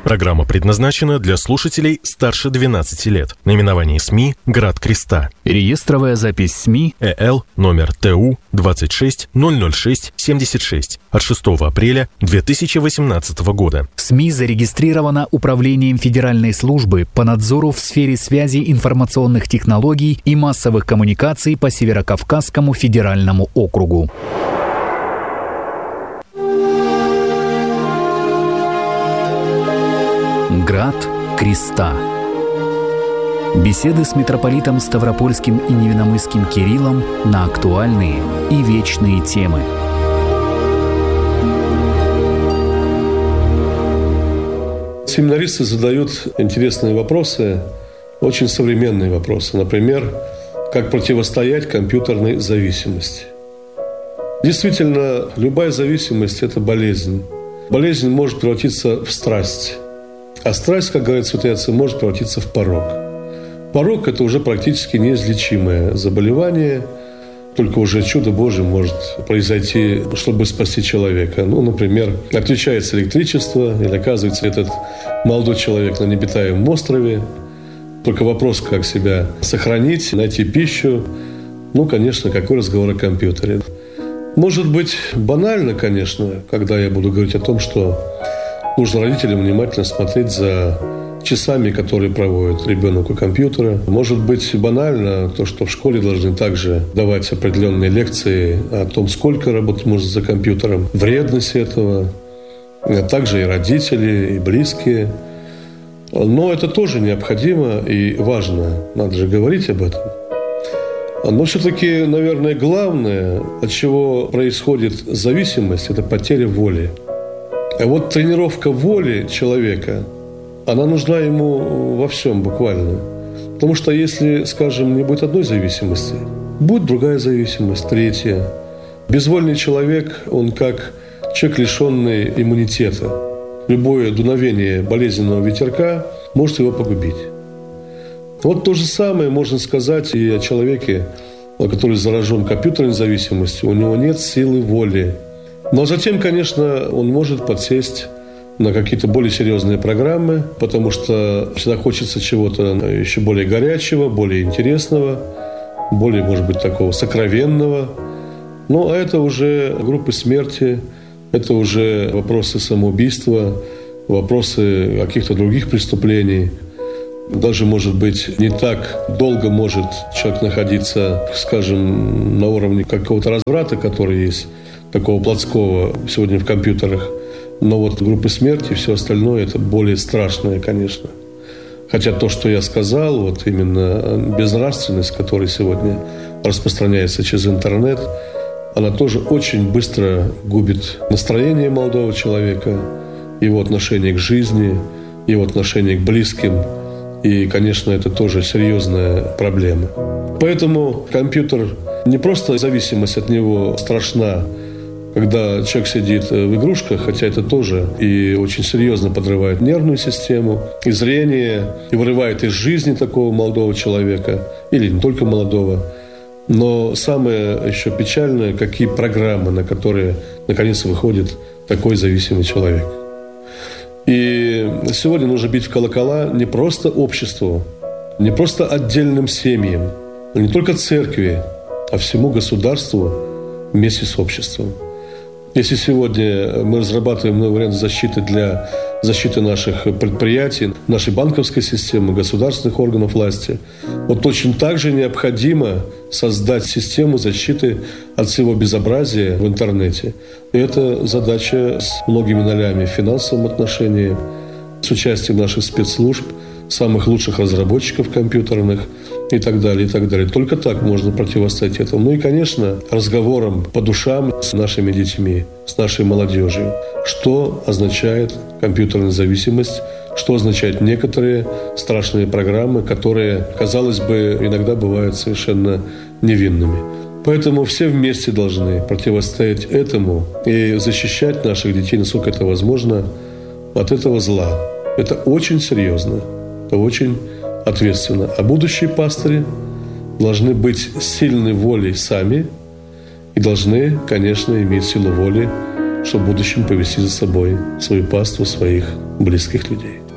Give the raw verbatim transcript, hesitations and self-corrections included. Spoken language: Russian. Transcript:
Программа предназначена для слушателей старше двенадцати лет. Наименование СМИ «Град Креста». Реестровая запись СМИ ЭЛ номер ТУ двадцать шесть ноль ноль шесть семьдесят шесть от шестого апреля две тысячи восемнадцатого года. СМИ зарегистрирована Управлением Федеральной службы по надзору в сфере связи информационных технологий и массовых коммуникаций по Северокавказскому федеральному округу. Град Креста. Беседы с митрополитом Ставропольским и Невинномысским Кириллом на актуальные и вечные темы. Семинаристы задают интересные вопросы, очень современные вопросы. Например, как противостоять компьютерной зависимости. Действительно, любая зависимость – это болезнь. Болезнь может превратиться в страсть. А страсть, как говорят святые отцы, может превратиться в порок. Порок – это уже практически неизлечимое заболевание. Только уже чудо Божие может произойти, чтобы спасти человека. Ну, например, отключается электричество, или оказывается этот молодой человек на необитаемом острове. Только вопрос, как себя сохранить, найти пищу. Ну, конечно, какой разговор о компьютере. Может быть, банально, конечно, когда я буду говорить о том, что нужно родителям внимательно смотреть за часами, которые проводит ребенок у компьютера. Может быть банально то, что в школе должны также давать определенные лекции о том, сколько работать можно за компьютером, вредность этого, а также и родители, и близкие. Но это тоже необходимо и важно. Надо же говорить об этом. Но все-таки, наверное, главное, от чего происходит зависимость, это потеря воли. А вот тренировка воли человека, она нужна ему во всем буквально. Потому что если, скажем, не будет одной зависимости, будет другая зависимость, третья. Безвольный человек, он как человек, лишенный иммунитета. Любое дуновение болезненного ветерка может его погубить. Вот то же самое можно сказать и о человеке, который заражен компьютерной зависимостью. У него нет силы воли. Но затем, конечно, он может подсесть на какие-то более серьезные программы, потому что всегда хочется чего-то еще более горячего, более интересного, более, может быть, такого сокровенного. Ну, а это уже группы смерти, это уже вопросы самоубийства, вопросы каких-то других преступлений. Даже, может быть, не так долго может человек находиться, скажем, на уровне какого-то разврата, который есть, такого плотского сегодня в компьютерах. Но вот группы смерти и все остальное – это более страшное, конечно. Хотя то, что я сказал, вот именно безнравственность, которая сегодня распространяется через интернет, она тоже очень быстро губит настроение молодого человека, его отношение к жизни, его отношение к близким. И, конечно, это тоже серьезная проблема. Поэтому компьютер, не просто зависимость от него страшна, когда человек сидит в игрушках, хотя это тоже и очень серьезно подрывает нервную систему, и зрение, и вырывает из жизни такого молодого человека, или не только молодого. Но самое еще печальное, какие программы, на которые наконец выходит такой зависимый человек. И сегодня нужно бить в колокола не просто обществу, не просто отдельным семьям, не только церкви, а всему государству вместе с обществом. Если сегодня мы разрабатываем новый вариант защиты для защиты наших предприятий, нашей банковской системы, государственных органов власти, вот точно так же необходимо создать систему защиты от всего безобразия в интернете. И это задача с многими нолями в финансовом отношении, с участием наших спецслужб, самых лучших разработчиков компьютерных и так далее, и так далее. Только так можно противостоять этому. Ну и, конечно, разговором по душам с нашими детьми, с нашей молодежью. Что означает компьютерная зависимость, что означают некоторые страшные программы, которые, казалось бы, иногда бывают совершенно невинными. Поэтому все вместе должны противостоять этому и защищать наших детей, насколько это возможно, от этого зла. Это очень серьезно, это очень ответственно. А будущие пастыри должны быть сильной волей сами и должны, конечно, иметь силу воли чтобы в будущем повести за собой свою паству, своих близких людей.